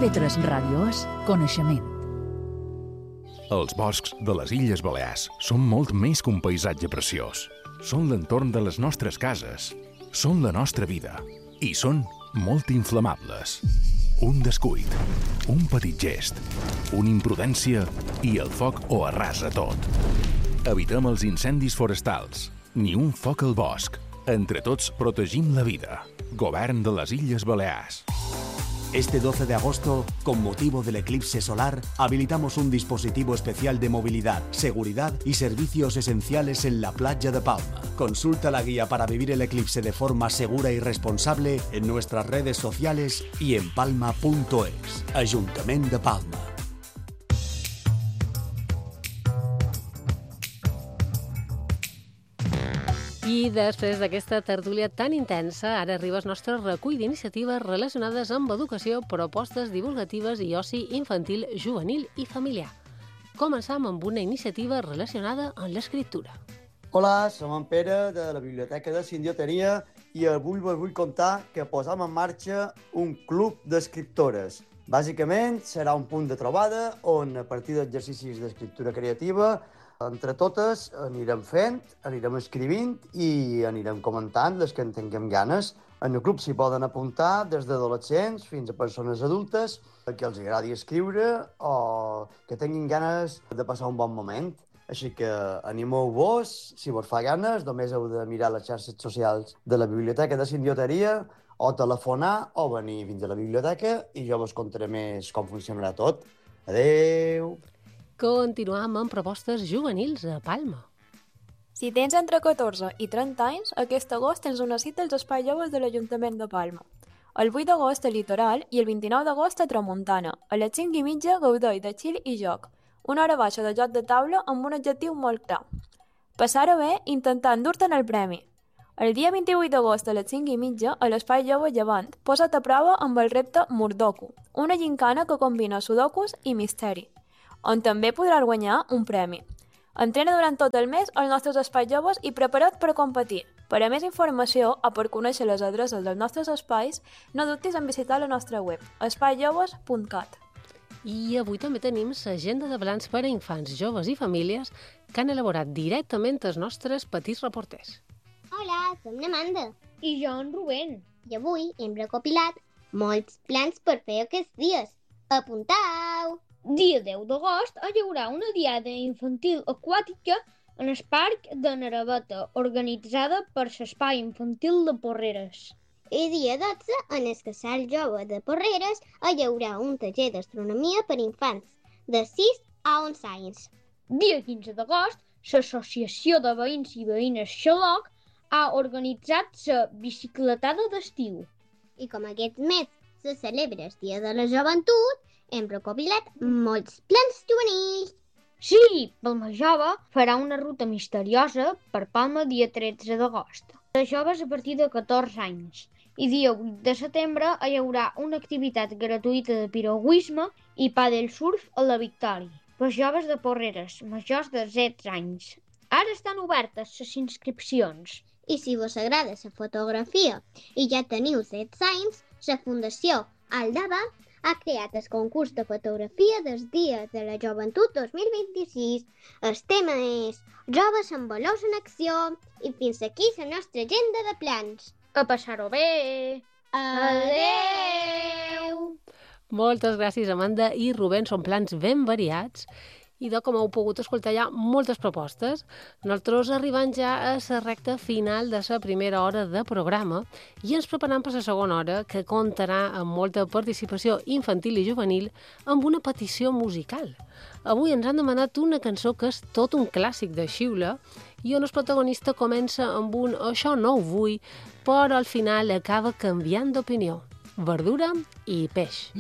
TV3 Ràdio és coneixement. Els boscs de les Illes Balears són molt més que un paisatge preciós. Són l'entorn de les nostres cases, són la nostra vida i són molt inflamables. Un descuit, un petit gest, una imprudència i el foc ho arrasa tot. Evitem els incendis forestals, ni un foc al bosc. Entre tots protegim la vida. Govern de les Illes Balears. Este 12 de agosto, con motivo del eclipse solar, habilitamos un dispositivo especial de movilidad, seguridad y servicios esenciales en la playa de Palma. Consulta la guía para vivir el eclipse de forma segura y responsable en nuestras redes sociales y en palma.es. Ayuntamiento de Palma. I després d'aquesta tertúlia tan intensa, ara arriba el nostre recull d'iniciatives relacionades amb educació, propostes divulgatives i oci infantil, juvenil i familiar. Començam amb una iniciativa relacionada amb l'escriptura. Hola, som en Pere de la Biblioteca de Sindioteria i avui vos vull contar que posam en marxa un club d'escriptores. Bàsicament serà un punt de trobada on a partir d'exercicis d'escriptura creativa entre totes anirem fent, anirem escrivint i anirem comentant les que en tinguem ganes. En el club s'hi poden apuntar des d'adolescents fins a persones adultes que els agradi escriure o que tinguin ganes de passar un bon moment. Així que animeu-vos, si vos fa ganes, només heu de mirar les xarxes socials de la Biblioteca de Sindioteria o telefonar o venir fins a la biblioteca i jo vos contaré més com funcionarà tot. Adeu! Continuam amb propostes juvenils a Palma. Si tens entre 14 i 30 anys, aquest agost tens una cita als Espais Joves de l'Ajuntament de Palma. El 8 d'agost a Litoral i el 29 d'agost a Tramuntana. A les 5:30 gaudeix de chill i joc. Una hora baixa de joc de taula amb un objectiu molt clar. Passar-ho bé intentant dur-te'n el premi. El dia 28 d'agost a les 5:30 a l'Espai Jove Llevant posa't a prova amb el repte Murdoku, una gincana que combina sudokus i misteri, on també podràs guanyar un premi. Entrena durant tot el mes als nostres espais joves i prepara't per competir. Per a més informació o per conèixer les adreces dels nostres espais, no dubtis en visitar la nostra web, espaisjoves.cat. I avui també tenim l'agenda de plans per a infants, joves i famílies que han elaborat directament els nostres petits reporters. Hola, som l'Amanda. I jo, en Rubén. I avui hem recopilat molts plans per fer aquests dies. Apuntau! Dia 10 d'agost hi haurà una diada infantil aquàtica en el parc de Naraveta, organitzada per l'Espai Infantil de Porreres. I dia 12, en el Casal Jove de Porreres, hi haurà un taller d'astronomia per infants de 6 a 11 anys. Dia 15 d'agost, l'Associació de Veïns i Veïnes Xaloc ha organitzat la bicicletada d'estiu. I com aquest mes se celebra el Dia de la Joventut, hem recopilat molts plans juvenils. Sí, Palma Jove farà una ruta misteriosa per Palma dia 13 d'agost. De joves a partir de 14 anys. I dia 8 de setembre hi haurà una activitat gratuïta de piragüisme i pàdel surf a la Victòria. Per joves de Porreres, majors de 16 anys. Ara estan obertes les inscripcions. I si vos agrada la fotografia i ja teniu 16 anys, la Fundació Aldaba ha creat el concurs de fotografia del Dia de la Joventut 2026. El tema és Joves amb valors en acció i fins aquí la nostra agenda de plans. A passar-ho bé! Adeu! Moltes gràcies, Amanda i Rubén. Són plans ben variats i com heu pogut escoltar ja moltes propostes. Nosaltres arribant ja a la recta final de la primera hora de programa i ens preparem per la segona hora, que comptarà amb molta participació infantil i juvenil amb una petició musical. Avui ens han demanat una cançó que és tot un clàssic de xiula i on el protagonista comença amb un «això no ho vull», però al final acaba canviant d'opinió. Verdura i peix.